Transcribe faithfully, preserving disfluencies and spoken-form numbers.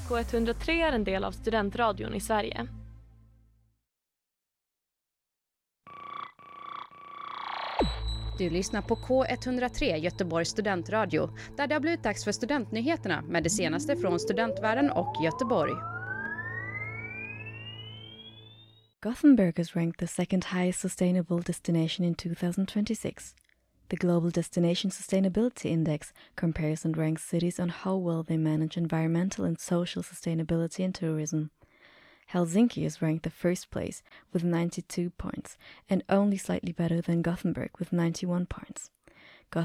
K ett noll tre är en del av Studentradion i Sverige. Du lyssnar på K ett noll tre Göteborgs studentradio, där det har blivit dags för studentnyheterna med det senaste från studentvärlden och Göteborg. Gothenburg is ranked the second highest sustainable destination in two thousand twenty-six. The Global Destination Sustainability Index comparison ranks cities on how well they manage environmental and social sustainability in tourism. Helsinki is ranked the first place with ninety-two points and only slightly better than Gothenburg with ninety-one points.